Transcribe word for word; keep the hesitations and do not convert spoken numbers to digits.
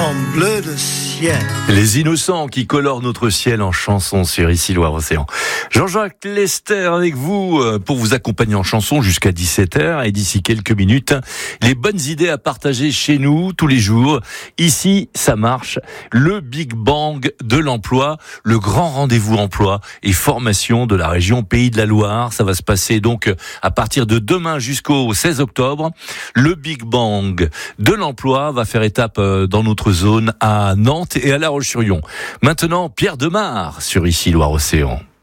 en bleu de ciel. Les innocents qui colorent notre ciel en chanson sur Ici Loire-Océan. Jean-Jacques Lester avec vous pour vous accompagner en chanson jusqu'à dix-sept heures et d'ici quelques minutes, les bonnes idées à partager chez nous tous les jours. Ici, ça marche. Le Big Bang de l'emploi, le grand rendez-vous emploi et formation de la région Pays de la Loire. Ça va se passer donc à partir de demain jusqu'au seize octobre. Le Big Bang de l'emploi va faire étape dans notre zone à Nantes et à La Roche-sur-Yon. Maintenant, Pierre Demar sur Ici Loire-Océan.